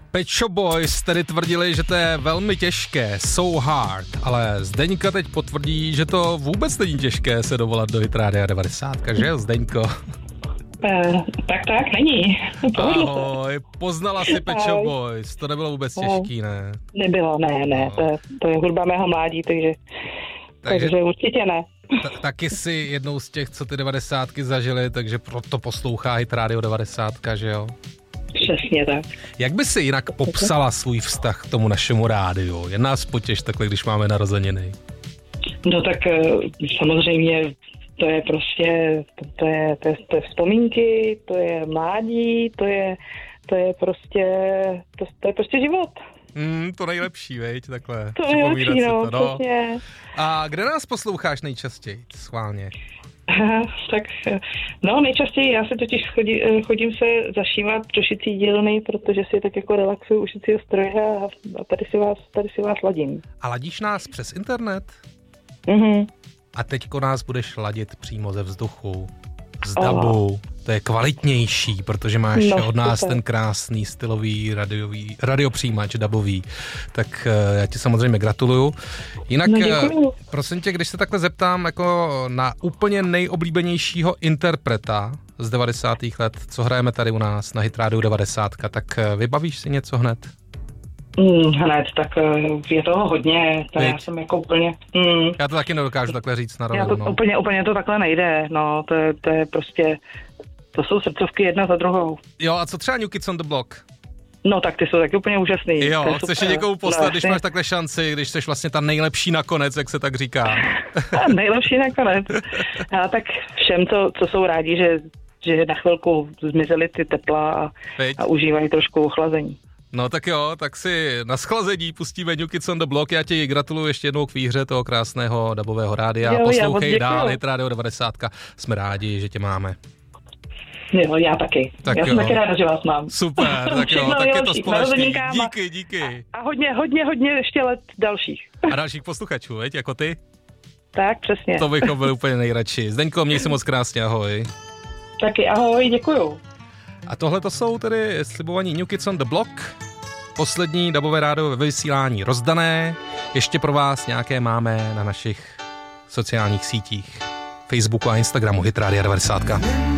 Pet Shop Boys tedy tvrdili, že to je velmi těžké, so hard, ale Zdeňka teď potvrdí, že to vůbec není těžké se dovolat do Hit Rádia 90, že jo, Zdeňko? Tak, není. Ahoj, poznala si Pet Shop Boys, to nebylo vůbec těžký, ne? Nebylo, ne, to je hudba mého mládí, takže určitě ne. Taky si jednou z těch, co ty 90ky zažili, takže proto poslouchá Hit Radio 90, že jo? Přesně tak. Jak by si jinak popsala svůj vztah k tomu našemu rádiu? Jen nás potěš takhle, když máme narozeniny. No tak samozřejmě to je prostě, to je vzpomínky, to je mládí, to je prostě život. To nejlepší, veď, takhle. To nejlepší, no. A kde nás posloucháš nejčastěji, schválně? Tak, no nejčastěji já se totiž chodím se zašívat do šicí dílny, protože si tak jako relaxuju u šicího stroje a tady si vás ladím. A ladíš nás přes internet? Mhm. A teďko nás budeš ladit přímo ze vzduchu, z dabu. To je kvalitnější, protože máš od nás ten krásný stylový radiopřijímač dabový. Tak já ti samozřejmě gratuluju. Jinak, prosím tě, když se takhle zeptám jako na úplně nejoblíbenějšího interpreta z 90. let, co hrajeme tady u nás na Hit Radio 90, tak vybavíš si něco hned? Hned, tak je toho hodně, to já jsem jako úplně... Já to taky nedokážu takhle říct na rovinu. Úplně to takhle nejde, no, to je prostě... To jsou srdcovky jedna za druhou. Jo, a co třeba New Kids on the Block? No tak ty jsou taky úplně úžasný. Jo, chceš je někomu poslat, když máš takhle šanci, když jsi vlastně ta nejlepší nakonec, jak se tak říká. Nejlepší nakonec. A tak všem, co jsou rádi, že na chvilku zmizely ty tepla a užívají trošku ochlazení. No tak jo, tak si na schlazení pustíme New Kids on the Block. Já ti gratuluju ještě jednou k výhře toho krásného dabového rádia. Poslouchej dál Hit Radio 90. Jsme rádi, že tě máme. Jo, já taky. Tak já jsem taky ráda, že vás mám. Super, tak jo, tak je to společný. Díky. A hodně ještě let dalších. A dalších posluchačů, veď, jako ty? Tak, přesně. To bychom byli úplně nejradši. Zdeňko, měj se moc krásně, ahoj. Taky ahoj, děkuju. A tohle to jsou tedy slibovaní New Kids on the Block. Poslední dabové rádiové vysílání rozdané. Ještě pro vás nějaké máme na našich sociálních sítích. Facebooku a Instagramu Hit Radio 90.